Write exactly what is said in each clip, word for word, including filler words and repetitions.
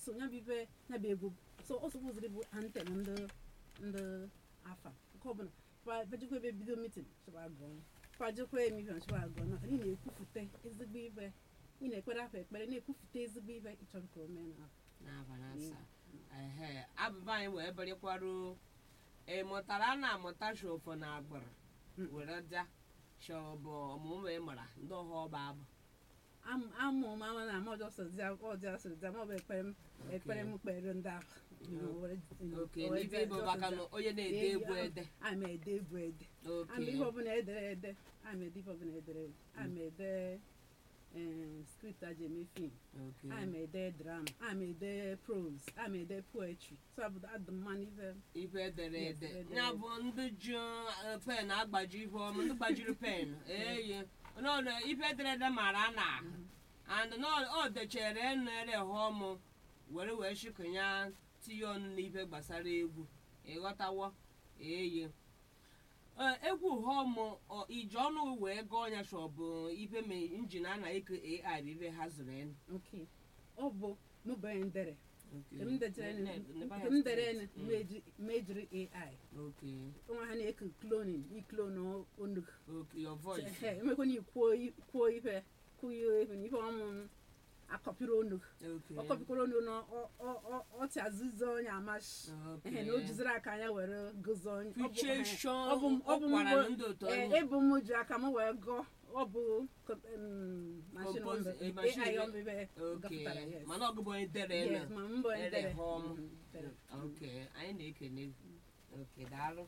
so nya bibe na be ego so also was the anthem and the and the afa ko fa bajikwe be video meeting so ba go fa jikwe mi fi so ba go na ni na ekufute ezigbo ibe ni na ekwere afa ekpere na ekufute ezigbo ibe ichọ ka o mee na na banasa ehe abụba anyị wee bịakwaro e mụtara na amụta shofo na agbara were ja shobo ọmụmụ e mara ndị ọha ọba abụ am amụ mama na mo just za o just za mo be ekpere ekpere m kpere ndị ahụ okay n'ibe bụ maka na onye na-ede egwu ede I'm a day bread. I'm okay a hobby ede I'm a deep hobby ede I'm a de script ajeme film. okay I'm a de drama. I'm a de prose. I'm a de poetry. So I would add the money there. ife edere ede ya bụ ndị ji pen agbaji ife ọma ndị gbajiri pen eye n'ọdụ ife edere ede mara na and n'ọ dechere nere họmụ were wee shikanya tinye ọnụ n'ife gbasara egwu ịghọtawo eye egwu họmụ ije ọnụ wee gụọ ya shọbụ ife me injin a na-eke A I bụ ife ha zụrụ enu Okay. Obo no bendere. okay Kem de jere Ne- ne- ne- kem dere ne Mm. major major A I. okay Onwa ha na-eke cloning, i clone onu. okay your voice He, me ko ni kwuo kwuo ife, kwuo ife ni ife ọmụ akọpịrị onu. okay Ọkọpịkwara onu no ọ ti azụzọ onye amash. Ehe na o jiziri aka anya were gụzọ onye. Ficheshọn Ọ bụ ọ bụ ọkwara na ndị otu ee onye ebu m ji aka m wee gụọ ọ bụ machine Compose- ọmbe eh, machine- A I ọmbe okay gọpụtara yes. mana ọ gụbụ onye dere eme Yes, ma mbọ ere edere. họmụ Mhm, dere. okay anyị na-ekene gị okay daalụ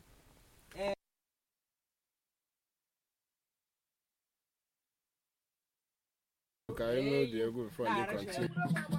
Ka anyị know the egwu before they continue.